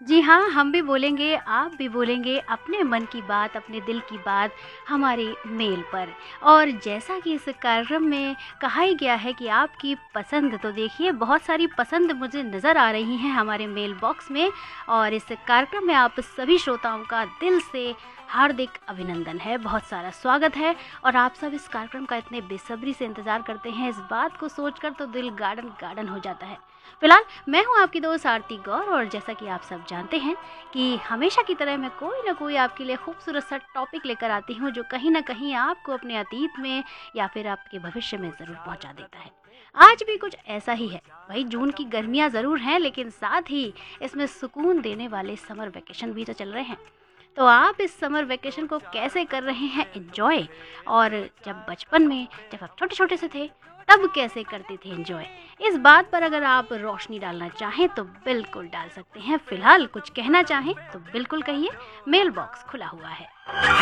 जी हाँ, हम भी बोलेंगे, आप भी बोलेंगे अपने मन की बात, अपने दिल की बात हमारे मेल पर। और जैसा कि इस कार्यक्रम में कहा ही गया है कि आपकी पसंद, तो देखिए बहुत सारी पसंद मुझे नज़र आ रही हैं हमारे मेल बॉक्स में। और इस कार्यक्रम में आप सभी श्रोताओं का दिल से हार्दिक अभिनंदन है, बहुत सारा स्वागत है। और आप सब इस कार्यक्रम का इतने बेसब्री से इंतज़ार करते हैं, इस बात को सोचकर तो दिल गार्डन गार्डन हो जाता है। फिलहाल मैं हूँ आपकी दोस्त आरती गौर, और जैसा कि आप सब जानते हैं कि हमेशा की तरह मैं कोई ना कोई आपके लिए खूबसूरत सा टॉपिक लेकर आती हूँ जो कहीं ना कहीं आपको अपने अतीत में या फिर आपके भविष्य में ज़रूर पहुँचा देता है। आज भी कुछ ऐसा ही है। भाई, जून की गर्मियाँ ज़रूर हैं, लेकिन साथ ही इसमें सुकून देने वाले समर वेकेशन भी तो चल रहे हैं। तो आप इस समर वेकेशन को कैसे कर रहे हैं एंजॉय? और जब बचपन में, जब आप छोटे छोटे से थे, तब कैसे करते थे एंजॉय? इस बात पर अगर आप रोशनी डालना चाहें तो बिल्कुल डाल सकते हैं। फिलहाल कुछ कहना चाहें तो बिल्कुल कहिए, मेल बॉक्स खुला हुआ है।